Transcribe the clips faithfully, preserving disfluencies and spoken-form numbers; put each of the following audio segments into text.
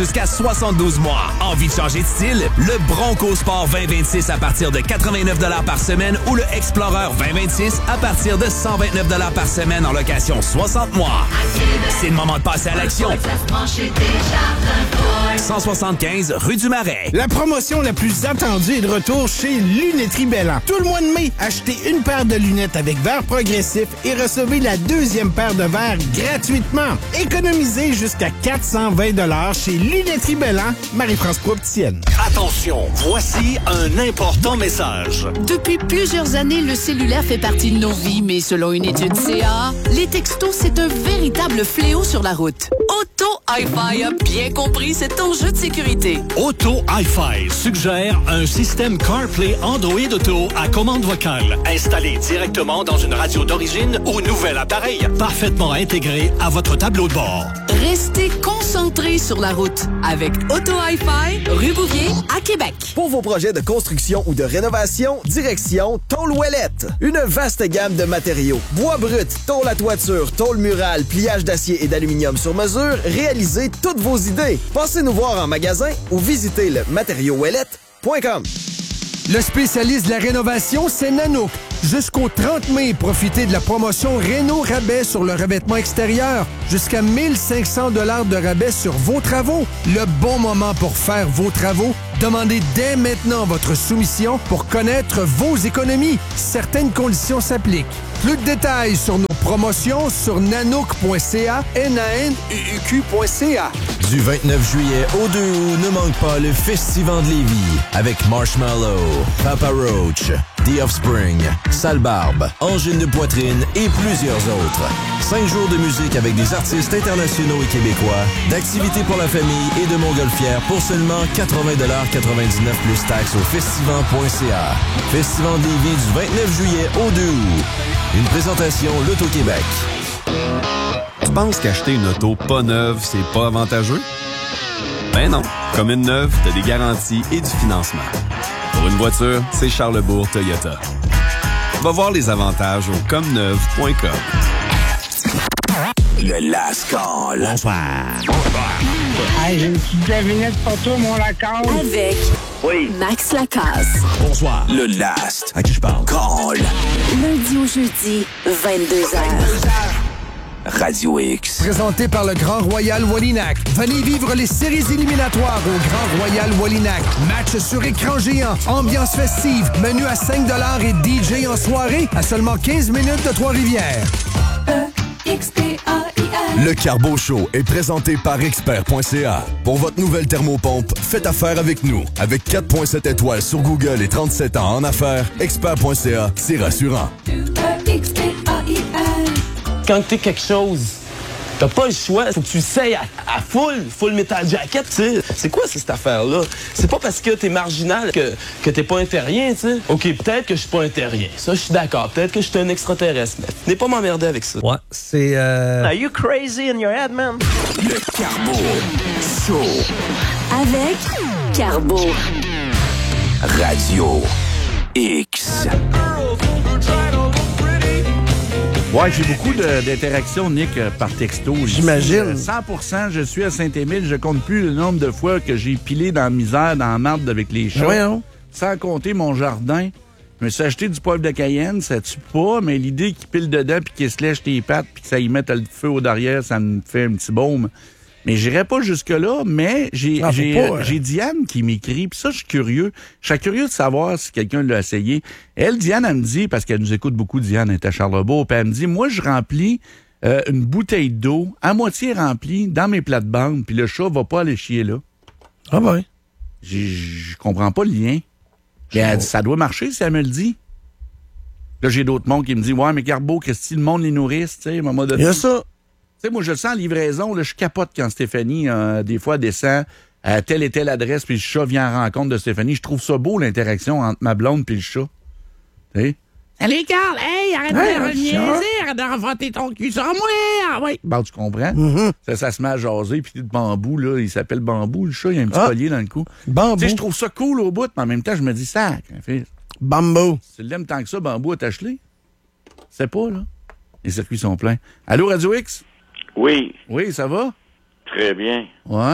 Jusqu'à soixante-douze mois. Envie de changer de style? Le Bronco Sport vingt vingt-six à partir de quatre-vingt-neuf dollars par semaine ou le Explorer vingt vingt-six à partir de cent vingt-neuf dollars par semaine en location soixante mois. C'est le moment de passer à l'action. cent soixante-quinze rue du Marais. La promotion la plus attendue est de retour chez Lunetterie Belland. Tout le mois de mai, achetez une paire de lunettes avec verre progressif et recevez la deuxième paire de verres gratuitement. Économisez jusqu'à quatre cent vingt dollars chez Lunetterie Belland, Marie-France Prouptienne. Attention, voici un important message. Depuis plusieurs années, le cellulaire fait partie de nos vies, mais selon une étude C A A, les textos, c'est un véritable fléau sur la route. Auto Hi-Fi a bien compris cet enjeu de sécurité. Auto Hi-Fi suggère un système CarPlay Android Auto à commande vocale, installé directement dans une radio d'origine ou nouvel appareil, parfaitement intégré à votre tableau de bord. Restez concentrés sur la route avec Auto Hi-Fi, rue Bouvier, à Québec. Pour vos projets de construction ou de rénovation, direction Tôle Ouellette. Une vaste gamme de matériaux. Bois brut, tôle à toiture, tôle murale, pliage d'acier et d'aluminium sur mesure, réalisez toutes vos idées. Passez nous voir en magasin ou visitez le matériau ouellette point com. Le spécialiste de la rénovation, c'est Nanook. Jusqu'au trente mai, profitez de la promotion Réno Rabais sur le revêtement extérieur. Jusqu'à mille cinq cents dollars de rabais sur vos travaux. Le bon moment pour faire vos travaux. Demandez dès maintenant votre soumission pour connaître vos économies. Certaines conditions s'appliquent. Plus de détails sur nos promotions sur nanook point c a, N A N U U Q point c a. Du vingt-neuf juillet au deux août, ne manque pas le Festival de Lévis avec Marshmallow, Papa Roach, The Offspring, Sale Barbe, Angine de Poitrine et plusieurs autres. Cinq jours de musique avec des artistes internationaux et québécois, d'activités pour la famille et de montgolfières pour seulement quatre-vingts dollars quatre-vingt-dix-neuf plus taxes au festival point c a. Festival de Lévis du vingt-neuf juillet au deux août. Une présentation L'Auto-Québec. Tu penses qu'acheter une auto pas neuve, c'est pas avantageux? Ben non. Comme une neuve, t'as des garanties et du financement. Pour une voiture, c'est Charlebourg Toyota. Va voir les avantages au comme neuve point com. Le Last Call. Bonsoir. Bonsoir. Hey, j'ai une petite devinette pour toi, mon Lacasse. Avec oui. Max Lacasse. Bonsoir. Le Last. À qui je parle? Call. Lundi au jeudi, vingt-deux heures. Radio X. Présenté par le Grand Royal Wallinac. Venez vivre les séries éliminatoires au Grand Royal Wallinac. Match sur écran géant, ambiance festive, menu à cinq dollars et D J en soirée à seulement quinze minutes de Trois-Rivières. Le Carbo Show est présenté par expert point c a. Pour votre nouvelle thermopompe, faites affaire avec nous. Avec quatre virgule sept étoiles sur Google et trente-sept ans en affaires, expert point c a, c'est rassurant. Quand t'es quelque chose, t'as pas le choix. Faut que tu essayes à, à full, full metal jacket, tu sais. C'est quoi cette affaire-là? C'est pas parce que t'es marginal que, que t'es pas un terrien, tu sais. OK, peut-être que je suis pas un terrien. Ça, je suis d'accord. Peut-être que je suis un extraterrestre. Mais venez pas m'emmerder avec ça. Ouais, c'est... Euh... Are you crazy in your head, man? Le Carbo Show. Avec Carbo. Radio X. Ouais, j'ai beaucoup de, d'interactions, Nick, euh, par texto. J'imagine. Euh, cent pour cent, je suis à Saint-Émile. Je compte plus le nombre de fois que j'ai pilé dans la misère, dans la marde avec les chats. Ouais, hein? Sans compter mon jardin. Je me suis acheté du poivre de Cayenne, ça tue pas, mais l'idée qu'il pile dedans puis qu'il se lèche tes pattes puis que ça y mette le feu au derrière, ça me fait un petit baume. Mais j'irai pas jusque-là, mais j'ai, ah, j'ai, pas, hein. j'ai Diane qui m'écrit, puis ça, je suis curieux. Je serais curieux de savoir si quelqu'un l'a essayé. Elle, Diane, elle me dit, parce qu'elle nous écoute beaucoup, Diane, elle est à Charlebourg, puis elle me dit, moi, je remplis euh, une bouteille d'eau à moitié remplie dans mes plates-bandes, puis le chat va pas aller chier là. Ah ben. Je comprends pas le lien. Mais elle dit, ça doit marcher si elle me le dit. Là, j'ai d'autres mondes qui me disent, ouais, mais Carbo, Christy, le monde les nourrisse, tu sais, à un moment donné. Il y a ça. Tu sais, moi, je le sens en livraison, là, je capote quand Stéphanie, euh, des fois, descend à telle et telle adresse, puis le chat vient en rencontre de Stéphanie. Je trouve ça beau, l'interaction entre ma blonde puis le chat. Tu sais? Salut, Carl! Hey, arrête hey, de niaiser! Arrête de renfronter ton cul sur moi! Ah, oui! Bon, tu comprends? Mm-hmm. Ça, ça se met à jaser, puis de bambou, là, il s'appelle Bambou, le chat, il y a un petit ah. collier dans le cou. Bambou. Tu sais, je trouve ça cool au bout, mais en même temps, je me dis, sac, fils. Bambou. Si tu l'aimes tant que ça, Bambou à t'acheter. C'est pas, là. Les circuits sont pleins. Allô, Radio X? Oui. Oui, ça va? Très bien. Ouais.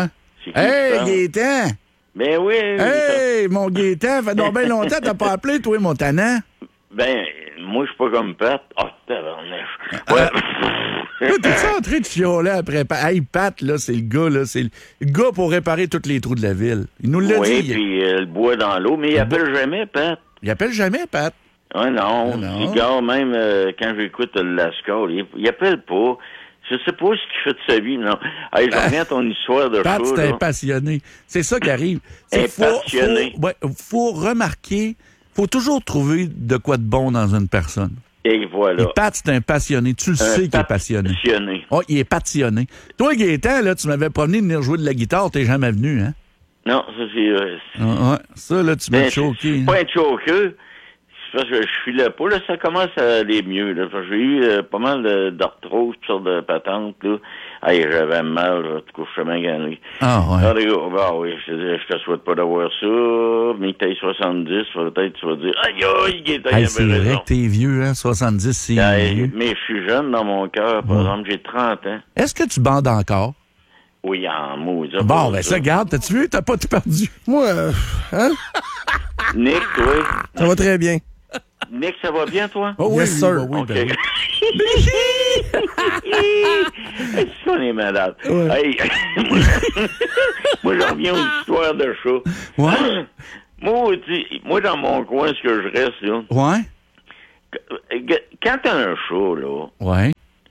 C'est qui Hey, qui parle? Gaétan! Ben oui. Hey, mon Gaétan, fait donc bien longtemps que t'as pas appelé, toi, mon tannant. Ben, moi, je suis pas comme Pat. Oh, tabarnak. Ouais. Là, t'es-tu en train de fioler après Pat? Hey, Pat, là, c'est le gars, là, c'est le gars pour réparer tous les trous de la ville. Il nous l'a oui, dit. puis euh, le bois dans l'eau, mais il appelle jamais, Pat. Il appelle jamais, Pat. Ah non, Ah non. il gars, même euh, quand j'écoute le Lascar, il, il appelle pas. Je sais pas ce qu'il fait de sa vie, non. Hey, je reviens à ton histoire de Pat, show, c'est là. un passionné. C'est ça qui arrive. C'est faut, passionné. faut, ouais, faut remarquer, faut toujours trouver de quoi de bon dans une personne. Et voilà. Et Pat, c'est un passionné. Tu le Un sais qu'il est passionné. passionné. Oh, il est passionné. Toi, Gaétan, là, tu m'avais promené de venir jouer de la guitare, t'es jamais venu, hein? Non, ça c'est... Euh, Ah, ouais. Ça, là, tu m'as ben, choqué. c'est pas un choqueux. C'est parce que je suis là pas, là, ça commence à aller mieux, là. Parce que j'ai eu euh, pas mal de- d'arthrose, toutes sortes de patentes, là. Hey, j'avais mal, là, tout coup, je suis bien gagné. Ah, ouais. Alors, les gars, bah oui, je te dis, je te souhaite pas d'avoir ça, mais t'as soixante-dix, peut-être tu vas dire, aïe, aïe, Gaétan, il Hey, avait c'est vrai raison. que t'es vieux, hein? soixante-dix, c'est Hey, vieux. mais je suis jeune dans mon cœur, par Ouais. exemple, j'ai trente ans. Est-ce que tu bandes encore? Oui, en maudit. Bon, ben ça, garde, t'as-tu vu? T'as pas tout perdu. Moi, euh, hein? Nick, toi? Ça va très bien. Nick, ça va bien, toi? Oh, oui, Yes, oui, sir. bah oui, OK. ben oui. Est-ce qu'on est malade? Ouais. Hey, moi, je reviens aux histoires de chat. Ouais. Moi, tu- moi, dans mon coin, ce que je reste, là, Ouais. quand t'as un chat, là, Ouais.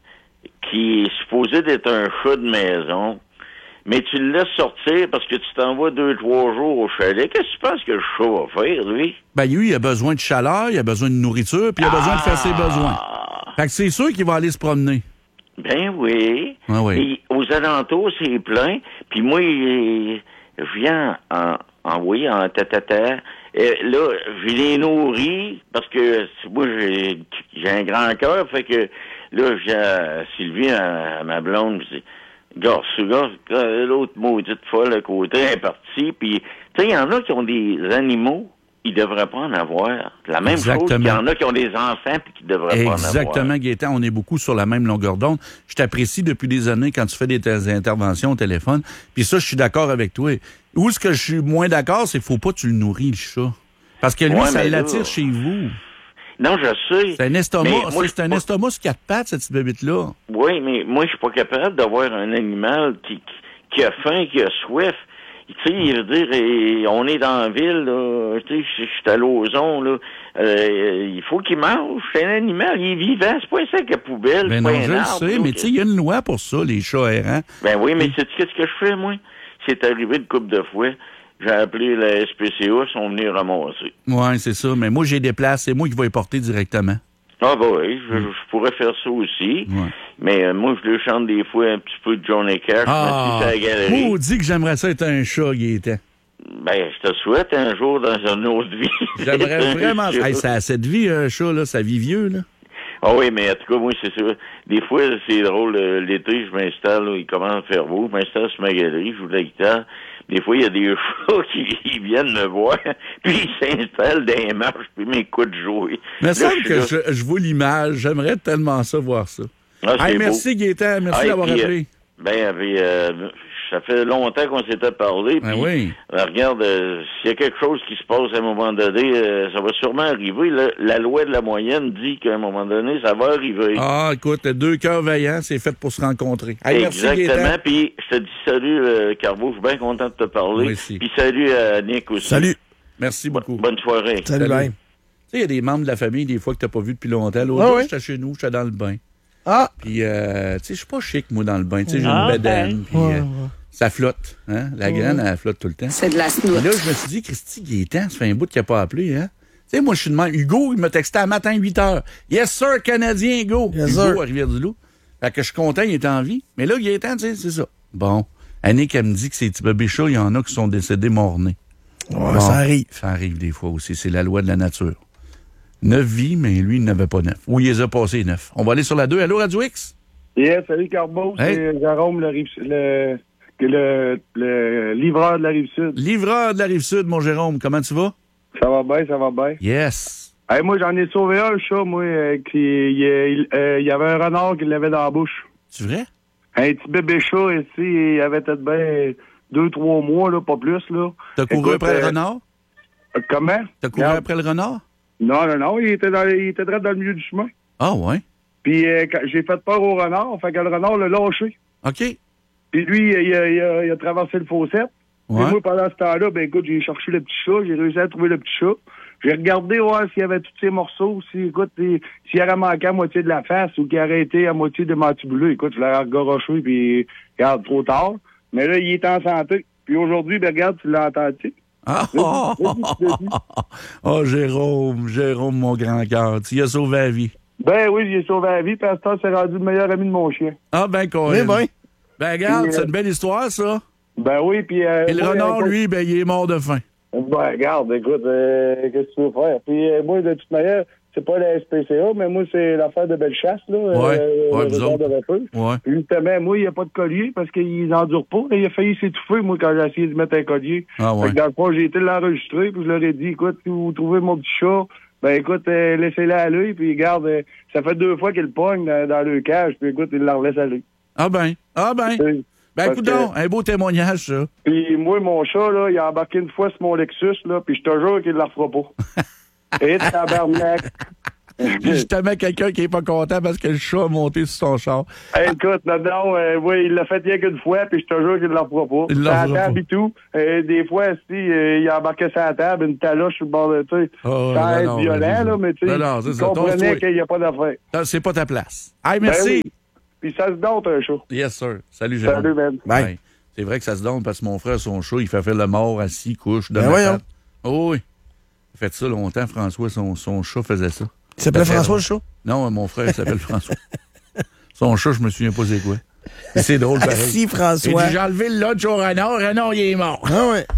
qui est supposé d'être un chat de maison, mais tu le laisses sortir parce que tu t'envoies deux, trois jours au chalet, qu'est-ce que tu penses que le chat va faire, lui? Ben, lui, il a besoin de chaleur, il a besoin de nourriture, puis il a besoin de faire ses besoins. Fait que c'est sûr qu'il va aller se promener. Ben oui. Ah oui. Et aux alentours, c'est plein. Puis moi, je je viens en, en, oui, en tata. Et là, je les nourris parce que moi, j'ai j'ai un grand cœur. Fait que là, j'ai à Sylvie, à, à ma blonde, je dis, gars, ce gars, l'autre maudite folle à côté est parti. Puis, tu sais, il y en a qui ont des animaux, ils devraient pas en avoir. La même chose Exactement. qu'il y en a qui ont des enfants puis qui devraient pas en avoir. Exactement, Gaétan, on est beaucoup sur la même longueur d'onde. Je t'apprécie depuis des années quand tu fais des tes interventions au téléphone. Puis ça, je suis d'accord avec toi. Où est-ce que je suis moins d'accord, c'est qu'il faut pas que tu le nourris, le chat. Parce que lui, Ouais, ça mais là- l'attire chez vous. Non, je sais. C'est un estomac, Mais moi, c'est je c'est un pas- estomac sur quatre pattes, cette petite bébite-là. Oui, mais moi, je suis pas capable d'avoir un animal qui, qui, qui a faim, qui a soif. Tu sais, je veux dire, et on est dans la ville, là, tu sais, je je suis à Lauson, là, euh, il faut qu'il mange. C'est un animal, il est vivant, c'est pas un sac à poubelle, Ben c'est non, pas je un le arbre. sais, là, mais que- tu sais, il y a une loi pour ça, les chats errants. Ben oui, mais sais-tu qu'est-ce que je fais, moi? C'est arrivé une couple de fois. J'ai appelé la S P C A, ils sont venus ramasser. Oui, c'est ça. Mais moi, j'ai des places, c'est moi qui vais les porter directement. Ah bah oui, je, je pourrais faire ça aussi. Ouais. Mais euh, moi, je le chante des fois un petit peu de Johnny Cash, Ah, je me suis à la galerie. maudit que j'aimerais ça être un chat, Gaétan. Ben, je te souhaite un jour dans une autre vie. J'aimerais vraiment... ça. Hey, ça a cette vie, un chat, là, ça vit vieux, là. Ah oui, mais en tout cas, moi, c'est ça. Des fois, c'est drôle, euh, l'été, je m'installe, là, il commence à faire beau, je m'installe sur ma galerie, je joue de la guitare. Des fois, il y a des chats qui ils viennent me voir, puis ils s'installent dans les marches, puis ils m'écoutent jouer. Mais Là, ça semble je suis que là. je, je vois l'image. J'aimerais tellement ça, voir ça. Ah, c'est Hey, merci, beau. Gaétan. Merci Hey, d'avoir puis, appelé. euh, Ben, puis, euh, ça fait longtemps qu'on s'était parlé. Ben puis, oui. euh, regarde, euh, s'il y a quelque chose qui se passe à un moment donné, euh, ça va sûrement arriver. La, la loi de la moyenne dit qu'à un moment donné, ça va arriver. Ah, écoute, deux cœurs vaillants, c'est fait pour se rencontrer. Hey, merci, Exactement. Gaétan. Puis je te dis salut, euh, Carbo. Je suis bien content de te parler. Moi aussi. Puis salut à Nick aussi. Salut. Merci beaucoup. Bonne soirée. Salut, bye. Tu sais, il y a des membres de la famille, des fois, que t'as pas vu depuis longtemps. L'autre Ah jour, oui? j'étais chez nous, j'étais dans le bain. Ah! Puis, euh, tu sais, je suis pas chic, moi, dans le bain. Tu sais, j'ai Ah, une bedaine, puis Ouais, euh, ouais. ça flotte. Hein? La graine, elle flotte tout le temps. C'est de la Puis snoot. là, je me suis dit, Christy Gaétan, ça fait un bout qu'il n'a pas appelé, hein? Tu sais, moi, je suis de même. Hugo, il m'a texté à matin huit heures. Yes, sir, Canadien, Hugo. Yes, Hugo, sir. à Rivière-du-Loup. Fait que je suis content, il est en vie. Mais là, Gaétan, tu sais, c'est ça. Bon. Annick, elle me dit que ces petits bébés chats, il y en a qui sont décédés morts-nés. Ouais, Bon, ça arrive. Ça arrive des fois aussi. C'est la loi de la nature. Neuf vies, mais lui, il n'avait pas neuf. Ou il les a passés neuf. On va aller sur la deux. Allô, Radio X? Yeah, salut Carbo, Hey. c'est Jérôme, le, rive- le, le, le livreur de la Rive-Sud. Livreur de la Rive-Sud, mon Jérôme. Comment tu vas? Ça va bien, ça va bien. Yes. Hey, moi, j'en ai sauvé un, chat, moi, euh, qui, il, il, euh, il y avait un renard qui l'avait dans la bouche. C'est vrai? Un petit bébé chat ici, il avait peut-être bien deux, trois mois, là, pas plus, là. T'as couru Écoute, après euh, le renard? euh, Comment? T'as couru Regarde. après le renard? Non, non, non, il était dans, il était direct dans le milieu du chemin. Ah, ouais. Puis euh, quand- j'ai fait peur au renard, fait que le renard l'a lâché. OK. Puis lui, il a, il a- il a traversé le fossette. Ouais. Et moi, pendant ce temps-là, ben écoute, j'ai cherché le petit chat, j'ai réussi à trouver le petit chat. J'ai regardé voir s'il y avait tous ces morceaux, si, écoute, si- s'il aurait manqué à moitié de la face ou qu'il aurait été à moitié de mandibuleux. Écoute, je l'aurais regoroché, puis regarde, trop tard. Mais là, il est en santé. Puis aujourd'hui, ben regarde, tu l'as entendu. Ah, oh, oh, oh, oh, oh, Jérôme, Jérôme, mon grand cœur, tu y as sauvé la vie. Ben oui, j'ai sauvé la vie, puis à ce temps, c'est rendu le meilleur ami de mon chien. Ah, ben, quoi. Oui, ben. Ben, regarde, Puis, c'est euh, une belle histoire, ça. Ben oui, puis... Euh, Et le moi, renard, euh, lui, ben, il est mort de faim. Ben, regarde, écoute, euh, qu'est-ce que tu veux faire? Puis euh, moi, de toute manière, c'est pas la S P C A, mais moi, c'est l'affaire de Bellechasse, là. Ouais, euh, ouais, le vous resort autres. de refuge. Ouais. Puis justement, moi, il n'y a pas de collier parce qu'ils n'endurent pas. Il a failli s'étouffer, moi, quand j'ai essayé de mettre un collier. Ah ouais. Fait que dans le fond, j'ai été l'enregistrer, puis je leur ai dit, écoute, si vous trouvez mon petit chat, ben écoute, euh, laissez-le aller, puis regarde, euh, ça fait deux fois qu'il pogne dans, dans le cage, puis écoute, il la relaisse aller. Ah ben, ah ben. Ben, Parce écoute donc, que- un beau témoignage, ça. Puis moi, mon chat, là, il a embarqué une fois sur mon Lexus, là, puis je te jure qu'il ne la refera pas. Et tabarnak! Puis justement, quelqu'un qui est pas content parce que le chat a monté sur son char. Hey, écoute, non, non, euh, oui, il l'a fait rien qu'une fois, puis je te jure qu'il ne la refera pas. Il Sur la la refera table pas. et tout. Euh, des fois, si, euh, il a embarqué sur la table, une taloche sur le bord de, tu sais, Oh, sans non, être non, violent, non, là, mais tu sais, non, non, c'est il ça. comprenait Tosse-toi. qu'il n'y a pas d'affaire. Ah, c'est pas ta place. Hey, Ben merci. oui. Puis ça se doute, un chat. Yes, sir. Salut, Jérôme. Salut, man. Bye. Ouais. C'est vrai que ça se donne parce que mon frère, son chat, il fait faire le mort assis, couche, de Ben ma voyons. patte. Oh oui. Il fait ça longtemps, François, son, son chat faisait ça. Il s'appelait Ça fait François, drôle. le chat? Non, mon frère, il s'appelle François. Son chat, je me souviens pas c'est quoi. Mais c'est drôle, pareil. Assis, François. Il dit, j'ai enlevé le lunch au renard, le renard, il est mort. Ah ouais.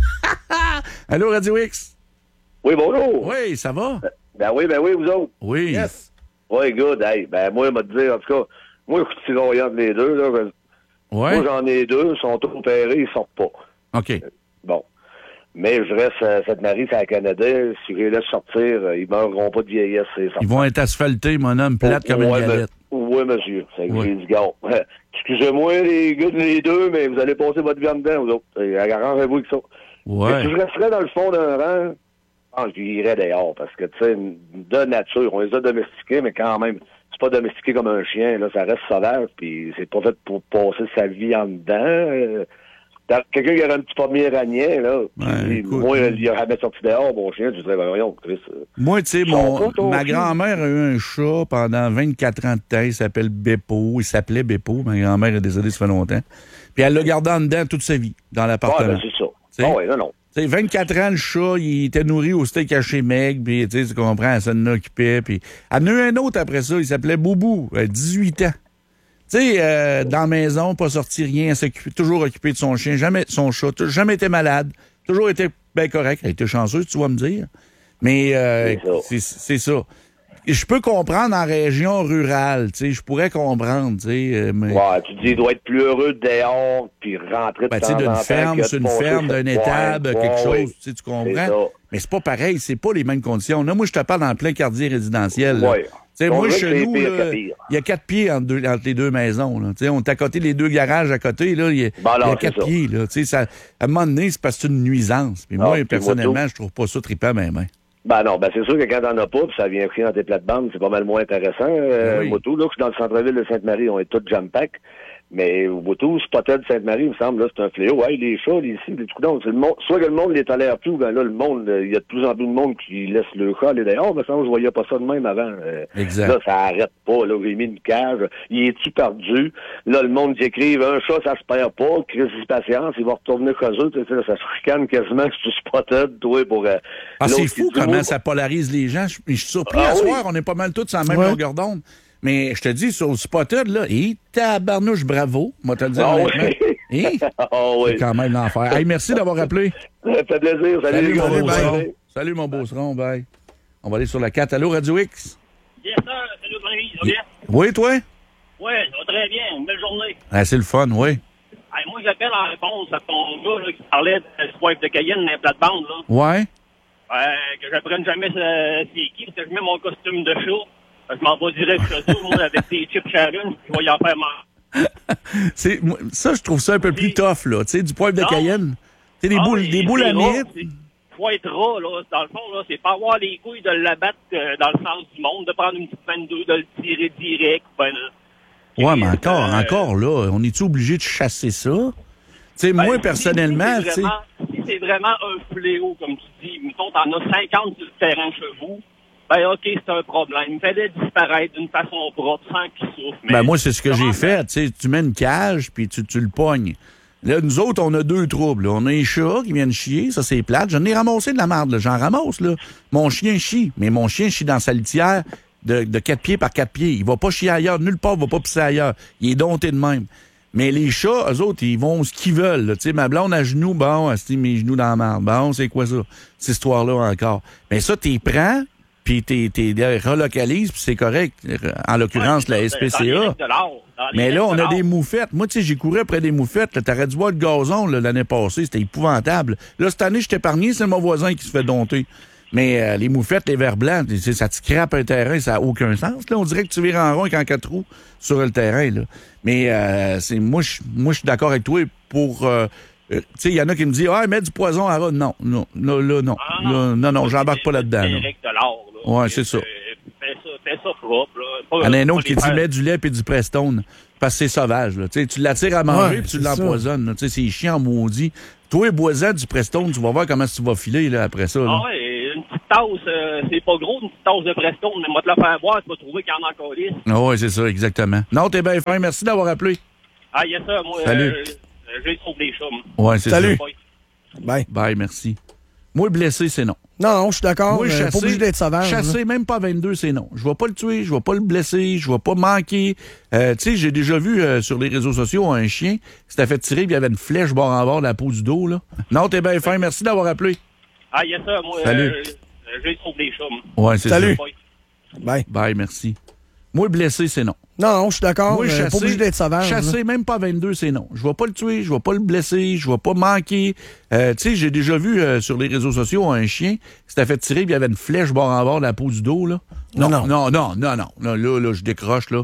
Allô, Radio X? Oui, bonjour. Oui, ça va? Ben oui, ben oui, vous autres. Oui. Yes. Oui, good. Hey, ben moi, je vais te dire, en tout cas, moi, je suis tiraillant entre les deux. Là, Ouais. Moi, j'en ai deux, ils sont opérés, ils sortent pas. OK. Bon. Mais je reste à cette Marie, c'est à Canada. Si je les laisse sortir, euh, ils meurront pas de vieillesse. c'est certain. Ils vont être asphaltés, mon homme, plate comme une Ouais, galette. Oui, monsieur. C'est que Ouais. j'ai dit, gars, excusez-moi, les gars, les deux, mais vous allez passer votre vie en dedans, vous autres. Et arrangez-vous avec ça. Ouais. Mais si je resterais dans le fond d'un rang, ah, je irais dehors, parce que, tu sais, de nature, on les a domestiqués, mais quand même, c'est pas domestiqué comme un chien, là, ça reste sauvage, puis c'est pas fait pour passer sa vie en dedans. Euh, dans- quelqu'un qui aurait un petit poméranie, là, puis moi, il aurait jamais sorti dehors, mon chien, je dirais, ben, voyons, Chris. euh, Moi, tu sais, Ils sont mon, pas ton ma chien. grand-mère a eu un chat pendant vingt-quatre ans de temps. Il s'appelle Beppo. Il s'appelait Beppo. Ma grand-mère est décédée, ça fait longtemps. Puis elle l'a gardé en dedans toute sa vie, dans l'appartement. Ouais, ben, c'est ça. Tu sais? Ah ouais, non, non. Tu sais, vingt-quatre ans, le chat, il était nourri au steak haché Meg, puis tu sais, tu comprends, elle s'en occupait. Puis elle en a eu un autre après ça, il s'appelait Boubou, euh, dix-huit ans. Tu sais, euh, dans la maison, pas sorti rien, elle s'occupait, toujours occupé de son chien, jamais son chat, t- jamais été malade, toujours été bien correct. Elle était chanceuse, tu vas me dire. Mais euh, c'est c'est ça. Je peux comprendre en région rurale, tu sais, je pourrais comprendre, tu sais. euh, mais... Ouais, tu dis, il doit être plus heureux dehors, puis rentrer de Ben, tu temps sais, en d'une temps ferme, que de sur une passer ferme, cette- d'un Ouais, étable, ouais, quelque ouais. chose, tu sais, tu C'est comprends? ça. Mais c'est pas pareil, c'est pas les mêmes conditions. Là, moi, je te parle en plein quartier résidentiel. là. Ouais. Tu sais, On moi, dirait chez que c'est nous, pire là, que pire. il y a quatre pieds entre, deux, entre les deux maisons. Là. Tu sais, on est à côté les deux garages à côté, là, il y a, Ben il y a non, quatre c'est ça. pieds. Là. Tu sais, ça, à un moment donné, c'est parce que c'est une nuisance. Puis moi, Ah, puis personnellement, moi, je trouve pas ça trippant, même. Hein. Ben non, ben c'est sûr que quand t'en as pas, puis ça vient pris dans tes plates-bandes, c'est pas mal moins intéressant. Euh, Oui. Moto, là, je suis dans le centre-ville de Sainte-Marie, on est tous jam-pack. Mais Moto, Spotted Sainte-Marie, il me semble, là, c'est un fléau. Hey, les chats, les ici, les coups d'onde, c'est le monde. Soit que le monde les tolère plus, ben là, le monde, euh, il y a de plus en plus de monde qui laisse le chat aller dehors. Mais ça, je voyais pas ça de même avant. Euh, Exact. Là, ça arrête pas. Là, j'ai mis une cage. Il est-tu perdu? Là, le monde qui écrive, un chat, ça se perd pas. Crise de patience, il va retourner chez eux. Tu sais, là, ça se ricane quasiment que tu Spotted, toi, pour... euh, Ah, l'autre c'est qui fou dit, comment moi, ça polarise les gens. Je, je suis surpris Ah à oui. soir, on est pas mal tous en même Ouais. longueur d'onde. Mais je te dis, sur le Spotted, là, et tabarnouche, bravo, moi te le dire Ah honnêtement. oui. Hein? Ah oui. C'est quand même l'enfer. Hey, merci d'avoir appelé. Ça fait plaisir. Salut, Salut, les gars. mon Bye. beauceron. Salut, mon beauceron. Bye. On va aller sur la quatre. Allô, Radio X? Yes, sir. Salut, Valérie. Ça va bien? Oui, toi? Oui, ça va très bien. Une belle journée. Ah, c'est le fun, oui. Hey, moi, j'appelle en réponse à ton gars là, qui parlait de swipe de Cayenne dans les plates-bandes. Là. Ouais? Euh, que j'apprenne jamais euh, c'est qui, parce que je mets mon costume de chat. Je m'en vais direct chez eux, moi, avec des chips Sharon, je vais y en faire manger. c'est, moi, ça, je trouve ça un peu plus tough, là. Tu sais, du poivre de Non. Cayenne. Tu sais, des Ah, boules, oui, des boules à c'est rare, mire. c'est- faut être ras, là. Dans le fond, là, c'est pas avoir les couilles de l'abattre euh, dans le sens du monde, de prendre une petite vingt-deux, de le tirer direct. Ben, là. Ouais, mais encore, euh, encore, là, on est-tu obligé de chasser ça? Tu sais, moi, Ben, personnellement, si tu c'est sais... vraiment, si c'est vraiment un fléau, comme tu dis, mettons, t'en as cinquante sur le terrain chez vous, ben, OK, c'est un problème. Fais-les disparaître d'une façon propre, sans qu'ils souffrent. Ben, moi, c'est ce que j'ai fait. Tu sais, tu mets une cage, puis tu, tu le pognes. Là, nous autres, on a deux troubles. là. On a un chat qui viennent chier, ça, c'est plate. J'en ai ramassé de la merde, là. J'en ramasse, là. Mon chien chie, mais mon chien chie dans sa litière de, de quatre pieds par quatre pieds. Il va pas chier ailleurs. Nulle part, il va pas pisser ailleurs. Il est dompté de même. Mais les chats, eux autres, ils vont ce qu'ils veulent. là. Tu sais, ma blonde à genoux, bon, elle se dit mes genoux dans la merde. Bon, c'est quoi ça? Cette histoire-là encore. Mais ça, t'y prends, puis t'es, t'es relocalises, puis c'est correct. En l'occurrence, la S P C A. Mais là, on a des moufettes. Moi, tu sais, j'ai couru après des moufettes. Là, t'aurais dû voir le gazon là, l'année passée. C'était épouvantable. Là, cette année, je t'ai épargné, c'est mon voisin qui se fait dompter. Mais euh, les moufettes, les vers blancs, tu sais, ça te scrape un terrain, ça n'a aucun sens. Là, on dirait que tu vires en rond avec en quatre roues sur le terrain. Là. Mais euh, c'est moi, je moi, je suis d'accord avec toi pour... Euh, euh, tu sais, il y en a qui me disent « Ah, mets du poison à rat. » Non, non, là, là, non. Ah, Là, non, non, j'embarque pas là-dedans. là. Direct de l'or, là. Ouais, c'est ça. Fais ça, fais ça propre, là. Pas- Il y en a un pas autre qui les dit faire- mets du lait et du Prestone parce que c'est sauvage. Là. Tu sais, tu l'attires à manger Ouais, puis tu c'est ça. l'empoisonnes. là. Tu sais, c'est chiant, maudit. Toi, boisant du Prestone, tu vas voir comment tu vas filer là, après ça. Là. Ah ouais, une petite tasse, euh, c'est pas gros, une petite tasse de Prestone, mais moi te la faire boire, tu vas trouver qu'il y en a encore lisse. Ah ouais, c'est ça, exactement. Non, t'es bien fin. Merci d'avoir appelé. Ah, yes, ça, moi, Salut. euh, euh, je trouve des chats, moi. Ouais, c'est Salut. ça. Bye. Bye, merci. Moi, blessé, c'est non. Non, non, je suis d'accord. Moi, euh, chasser, pas obligé d'être sauvage. chasser, là. même pas à vingt-deux, c'est non. Je vais pas le tuer, je vais pas le blesser, je vais pas manquer. Euh, tu sais, j'ai déjà vu euh, sur les réseaux sociaux un chien qui s'était fait tirer puis il y avait une flèche bord en bord de la peau du dos. Là. Non, t'es bien fin. Merci d'avoir appelé. Ah, yes, ça, moi, Salut. euh, euh, je trouve des chats, moi. Ouais, c'est Salut. ça. Bye. Bye, merci. Moi, blessé, c'est non. Non, non, je suis d'accord. Moi, euh, chasser, pas obligé d'être sauvage. là. chasser, même pas à vingt-deux, c'est non. Je vais pas le tuer, je vais pas le blesser, je vais pas manquer. Euh, tu sais, j'ai déjà vu euh, sur les réseaux sociaux un chien qui s'était fait tirer puis il y avait une flèche bord en bord de la peau du dos. Là. Non, non, non, non, non, non. Là, là, là, je décroche, là.